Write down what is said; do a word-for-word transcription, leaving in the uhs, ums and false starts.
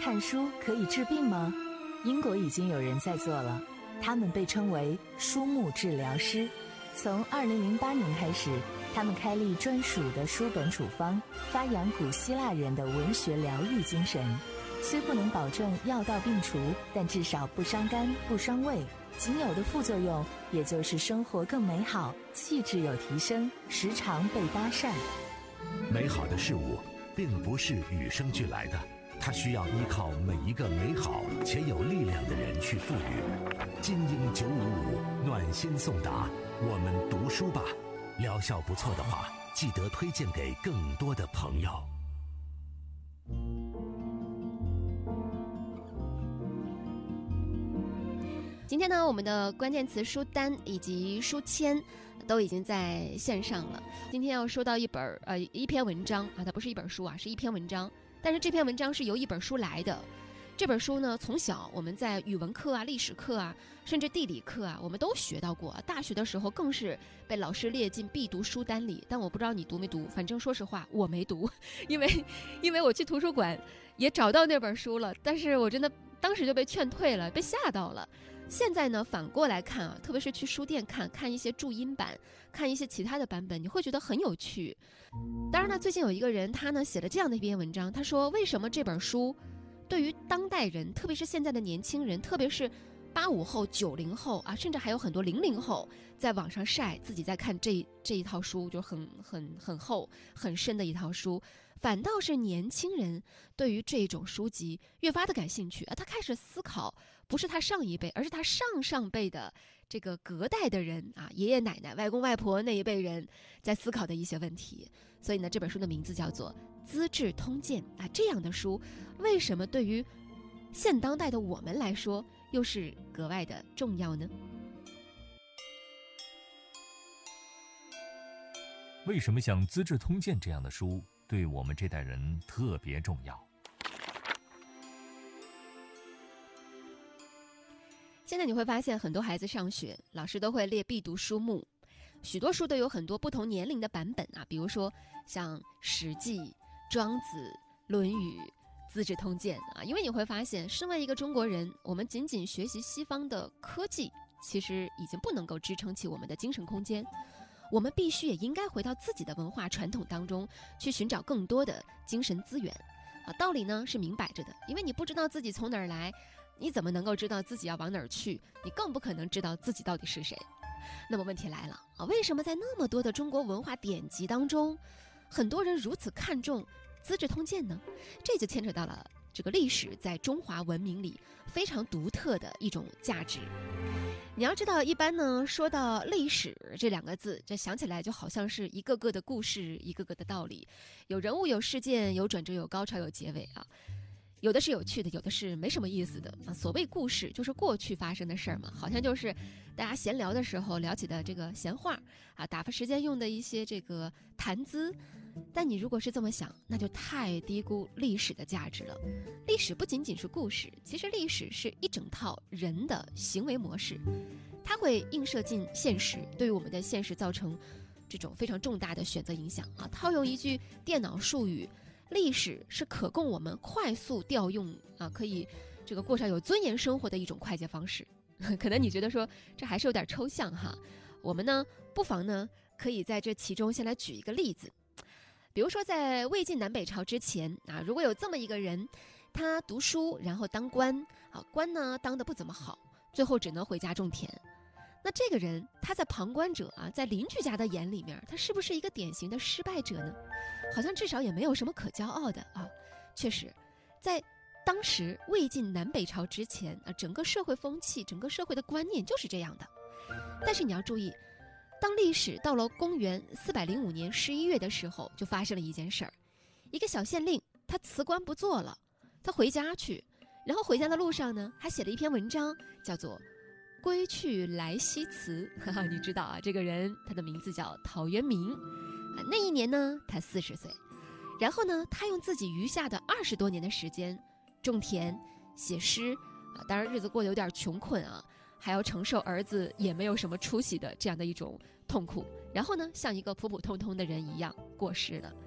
看书可以治病吗？英国已经有人在做了，他们被称为书目治疗师。从二零零八年开始，他们开立专属的书本处方，发扬古希腊人的文学疗愈精神。虽不能保证药到病除，但至少不伤肝不伤胃，仅有的副作用也就是生活更美好，气质有提升，时常被搭讪。 美好的事物并不是与生俱来的，它需要依靠每一个美好且有力量的人去赋予。精英九五五暖心送达，我们读书吧，疗效不错的话，记得推荐给更多的朋友。 今天呢，我们的关键词书单以及书签都已经在线上了。今天要说到一本呃一篇文章啊，它不是一本书啊，是一篇文章。但是这篇文章是由一本书来的。这本书呢，从小我们在语文课啊、历史课啊，甚至地理课啊，我们都学到过。大学的时候更是被老师列进必读书单里。但我不知道你读没读，反正说实话我没读，因为因为我去图书馆也找到那本书了，但是我真的当时就被劝退了，被吓到了。现在呢，反过来看啊，特别是去书店看看一些注音版，看一些其他的版本，你会觉得很有趣。当然呢，最近有一个人他呢写了这样的一篇文章，他说为什么这本书对于当代人，特别是现在的年轻人，特别是八五后、九零后啊，甚至还有很多零零后，在网上晒自己在看这这一套书，就很很很厚、很深的一套书，反倒是年轻人对于这种书籍越发的感兴趣啊，他开始思考，不是他上一辈，而是他上上辈的这个隔代的人啊，爷爷奶奶、外公外婆那一辈人在思考的一些问题。所以呢，这本书的名字叫做《资治通鉴》啊，这样的书为什么对于现当代的我们来说又是格外的重要呢？ 为什么像《资治通鉴》这样的书对我们这代人特别重要？ 现在你会发现，很多孩子上学，老师都会列必读书目，许多书都有很多不同年龄的版本啊，比如说像《史记》、《庄子》、《论语》、《资治通鉴》啊。因为你会发现，身为一个中国人，我们仅仅学习西方的科技，其实已经不能够支撑起我们的精神空间。我们必须也应该回到自己的文化传统当中，去寻找更多的精神资源啊。道理呢是明摆着的，因为你不知道自己从哪儿来，你怎么能够知道自己要往哪儿去？你更不可能知道自己到底是谁。那么问题来了啊，为什么在那么多的中国文化典籍当中，很多人如此看重《资治通鉴》呢？这就牵扯到了这个历史在中华文明里非常独特的一种价值。你要知道，一般呢说到历史这两个字，这想起来就好像是一个个的故事，一个个的道理，有人物，有事件，有转折，有高潮，有结尾啊。有的是有趣的，有的是没什么意思的啊。所谓故事，就是过去发生的事儿嘛，好像就是大家闲聊的时候聊起的这个闲话啊，打发时间用的一些这个谈资。但你如果是这么想，那就太低估历史的价值了。历史不仅仅是故事，其实历史是一整套人的行为模式，它会映射进现实，对于我们的现实造成这种非常重大的选择影响啊。套用一句电脑术语，历史是可供我们快速调用啊，可以这个过上有尊严生活的一种快捷方式。可能你觉得说这还是有点抽象哈，我们呢不妨呢可以在这其中先来举一个例子。比如说在魏晋南北朝之前啊，如果有这么一个人，他读书然后当官啊，官呢当得不怎么好，最后只能回家种田。那这个人他在旁观者啊，在邻居家的眼里面，他是不是一个典型的失败者呢？好像至少也没有什么可骄傲的啊。确实，在当时魏晋南北朝之前啊，整个社会风气、整个社会的观念就是这样的。但是你要注意，当历史到了公元四百零五年十一月的时候，就发生了一件事儿。一个小县令他辞官不做了，他回家去，然后回家的路上呢，还写了一篇文章，叫做归去来兮辞。哈哈，你知道啊，这个人他的名字叫陶渊明啊。那一年呢，他四十岁，然后呢，他用自己余下的二十多年的时间种田、写诗啊，当然日子过得有点穷困啊，还要承受儿子也没有什么出息的这样的一种痛苦，然后呢，像一个普普通通的人一样过世了。